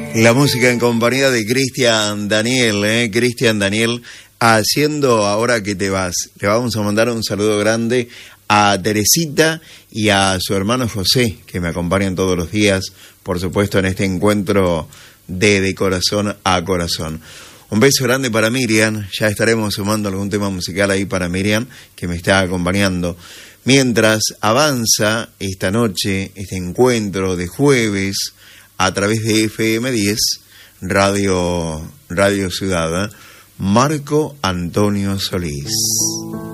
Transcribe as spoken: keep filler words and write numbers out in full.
La música en compañía de Cristian Daniel, ¿eh? Cristian Daniel, haciendo Ahora que te vas. Le vamos a mandar un saludo grande a Teresita y a su hermano José, que me acompañan todos los días, por supuesto, en este encuentro de De Corazón a Corazón. Un beso grande para Miriam, ya estaremos sumando algún tema musical ahí para Miriam, que me está acompañando. Mientras avanza esta noche, este encuentro de jueves, a través de F M diez, Radio, Radio Ciudad, Marco Antonio Solís.